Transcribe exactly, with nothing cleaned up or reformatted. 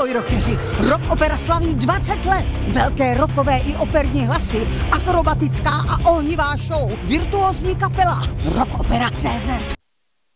Ahoj rockeři, Rock Opera slaví dvacet let. Velké rockové i operní hlasy, akrobatická a ohnivá show, virtuózní kapela, rockopera tečka cé zet.